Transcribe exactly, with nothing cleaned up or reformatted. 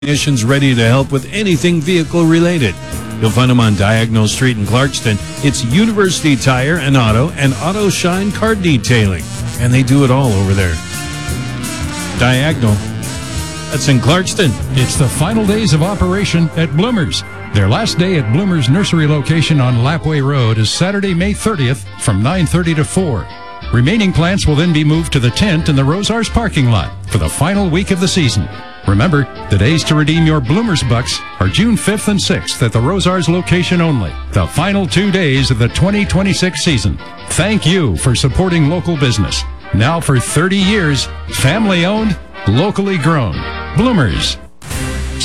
technicians ready to help with anything vehicle related. You'll find them on Diagonal Street in Clarkston. It's University Tire and Auto and Auto Shine Car Detailing. And they do it all over there. Diagonal. That's in Clarkston. It's the final days of operation at Bloomers. Their last day at Bloomers Nursery location on Lapway Road is Saturday, May thirtieth from nine thirty to four. Remaining plants will then be moved to the tent in the Rosars parking lot for the final week of the season. Remember, the days to redeem your Bloomers bucks are June fifth and sixth at the Rosars location only. The final two days of the twenty twenty-six season. Thank you for supporting local business. Now for thirty years, family owned, locally grown. Bloomers.